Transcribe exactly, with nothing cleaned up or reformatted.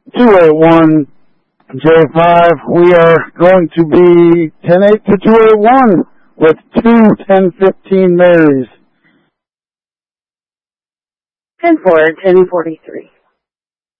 two eight one J five. We are going to be ten eight to two eight one with two ten fifteen Marys. ten four, ten forty-three.